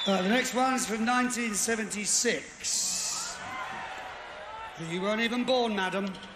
The next one's from 1976. You weren't even born, madam.